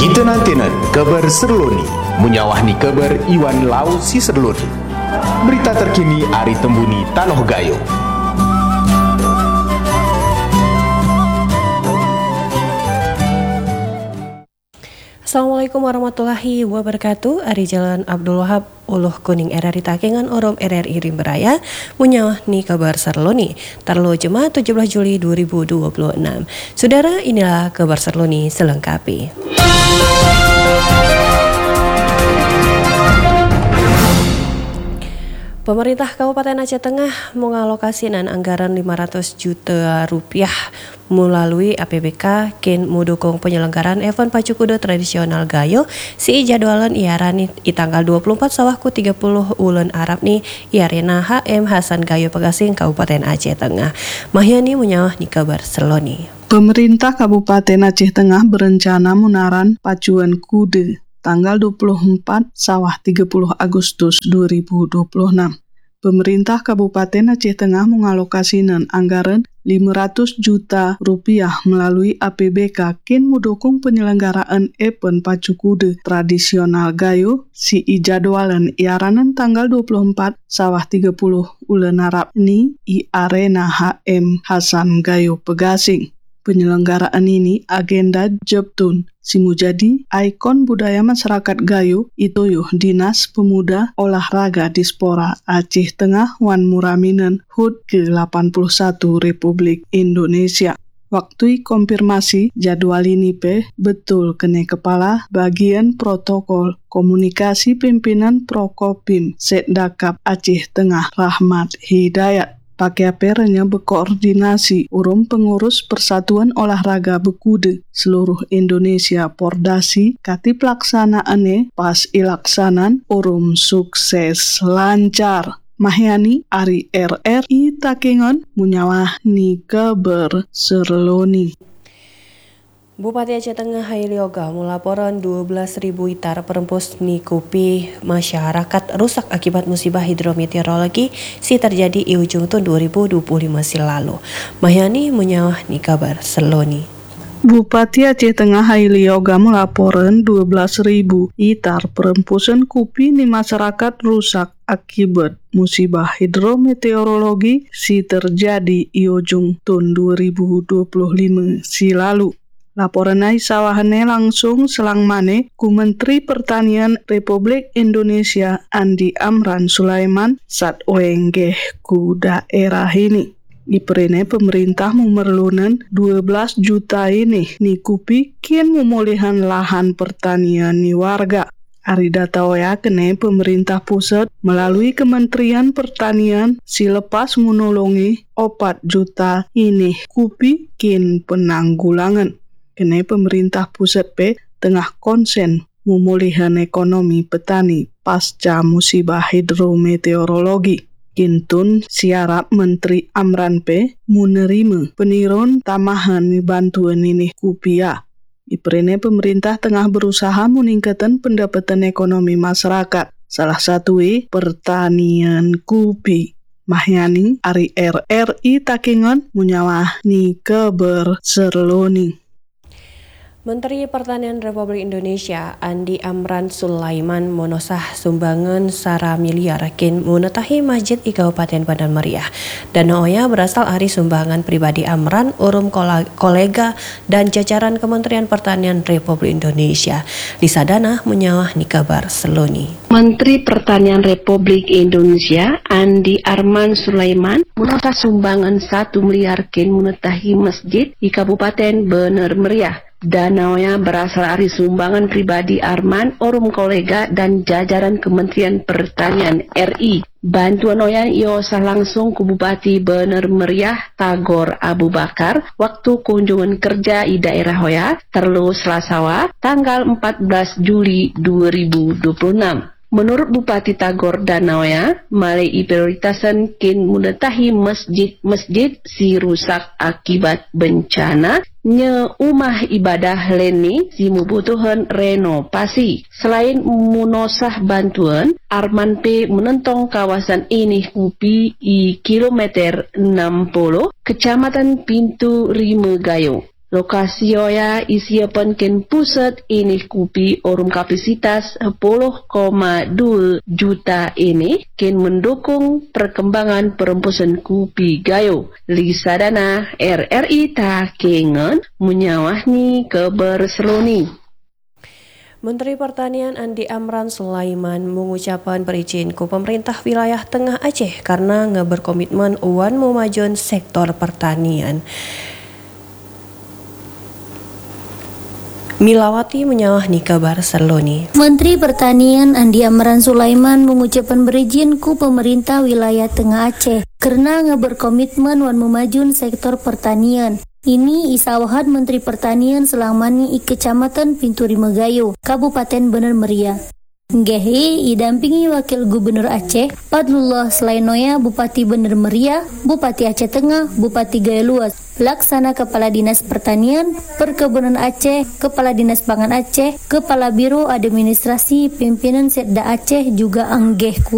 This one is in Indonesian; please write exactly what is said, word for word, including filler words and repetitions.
Kita nantinan kabar serloni, menyawahni kabar Iwan Lau si serloni. Berita terkini Ari Tembuni Tanoh Gayo. Assalamualaikum warahmatullahi wabarakatuh. Ari Jalan Abdul Wahab Uluh Kuning R R I Takengan Orom R R I Rimberaya menyawah ni kabar serloni Tarlo Jumat tujuh belas Juli dua ribu dua puluh enam. Saudara, inilah kabar serloni selengkapi. Pemerintah Kabupaten Aceh Tengah mengalokasikan anggaran lima ratus juta rupiah melalui A P B K kin mendukung penyelenggaraan event pacu kuda tradisional Gayo si jadwalan iaran i tanggal dua puluh empat sawahku tiga puluh ulen Arab ni iarena H M Hasan Gayo Pegasing Kabupaten Aceh Tengah. Mahyani menyawah ni kabar seloni. Pemerintah Kabupaten Aceh Tengah berencana menaran pacuan kuda tanggal dua puluh empat sawah tiga puluh Agustus dua ribu dua puluh enam. Pemerintah Kabupaten Aceh Tengah mengalokasikan anggaran lima ratus juta rupiah melalui A P B K kin mendukung penyelenggaraan event pacu kuda tradisional Gayo si jadwalan iaranan tanggal dua puluh empat sawah tiga puluh ulen Arab ni i arena H M Hasan Gayo Pegasing. Penyelenggaraan ini agenda Jeptun simu jadi ikon budaya masyarakat Gayo itoyuh Dinas Pemuda Olahraga Dispora Aceh Tengah Wan Muraminen H U D ke delapan puluh satu Republik Indonesia. Waktu konfirmasi jadwal ini pe betul kene kepala bagian protokol komunikasi pimpinan Prokopim Setdakap Aceh Tengah Rahmat Hidayat. Pakai apernya berkoordinasi urum pengurus Persatuan Olahraga Bekuda seluruh Indonesia Pordasi kati pelaksanaannya pas ilaksanan urum sukses lancar. Mahyani Ari R R I Takengon menyawah ni kabar serloni. Bupati Aceh Tengah Haili Oga melaporan dua belas ribu hektar perempus ni kopi masyarakat rusak akibat musibah hidrometeorologi si terjadi di ujung tahun dua ribu dua puluh lima silalu. Mahyani menyawah ni kabar seloni. Bupati Aceh Tengah Haili Oga melaporan dua belas ribu hektar perempusan kopi ni masyarakat rusak akibat musibah hidrometeorologi si terjadi di ujung tahun dua ribu dua puluh lima silalu. Laporan ai sawahannya langsung selang mane ku Menteri Pertanian Republik Indonesia Andi Amran Sulaiman saat oenggeh ku daerah ini. Diperine pemerintah memerlukan dua belas juta ini ni kupi kian memulihan lahan pertanian ni warga. Ari data oya kene pemerintah pusat melalui Kementerian Pertanian si lepas menolongi empat juta ini kupi kin penanggulangan. Kene pemerintah pusat pe tengah konsen memulihan ekonomi petani pasca musibah hidrometeorologi. Kintun siarap Menteri Amran pe menerima peniron tamahan bantuan ini kupia. Iprene pemerintah tengah berusaha meningkatkan pendapatan ekonomi masyarakat. Salah satu pertanian kupi. Mahyani Ari R R I Takengon menyawah ni kabar serloni. Menteri Pertanian Republik Indonesia Andi Amran Sulaiman menosah sumbangan sara miliar kin menetahi masjid di Kabupaten Padang Meriah. Dana oya berasal dari sumbangan pribadi Amran, urum kolega dan jajaran Kementerian Pertanian Republik Indonesia. Di sadana menyawah ni kabar seloni. Menteri Pertanian Republik Indonesia Andi Arman Sulaiman menosah sumbangan satu miliar kin menetahi masjid di Kabupaten Bener Meriah. Danaunya berasal dari sumbangan pribadi Arman, orum kolega dan jajaran Kementerian Pertanian R I. Bantuan oyan iosah langsung ke Bupati Bener Meriah Tagor Abu Bakar waktu kunjungan kerja di daerah Hoya Terlu Selasawa tanggal empat belas Juli dua ribu dua puluh enam. Menurut Bupati Tagor Danauya, malai prioritasan kin menetahi masjid-masjid si rusak akibat bencana, nye umah ibadah leni si membutuhkan renovasi. Selain munosah bantuan, Arman P menentong kawasan ini kupi i kilometer enam puluh, Kecamatan Pintu Rime Gayo. Lokasi oya isiapan ken pusat ini kupi orum kapasitas sepuluh koma dua juta ini ken mendukung perkembangan perempusan kupi gayo. Lisadana R R I ta kengen menyawahni kabar seloni. Menteri Pertanian Andi Amran Sulaiman mengucapkan berizin ku pemerintah wilayah Tengah Aceh karena ngeberkomitmen uan memajuan sektor pertanian. Milawati menyawahni kabar Serloni. Menteri Pertanian Andi Amran Sulaiman mengucapkan berizin ku pemerintah wilayah Tengah Aceh karena ngeberkomitmen wan memajun sektor pertanian. Ini isawahat Menteri Pertanian selamani i Kecamatan Pinturi Megayo, Kabupaten Bener Meriah. Ngehe idampingi Wakil Gubernur Aceh, Fadlullah Slainoya, Bupati Bener Meriah, Bupati Aceh Tengah, Bupati Gaya Luas, Pelaksana Kepala Dinas Pertanian, Perkebunan Aceh, Kepala Dinas Pangan Aceh, Kepala Biro Administrasi Pimpinan Setda Aceh juga anggehku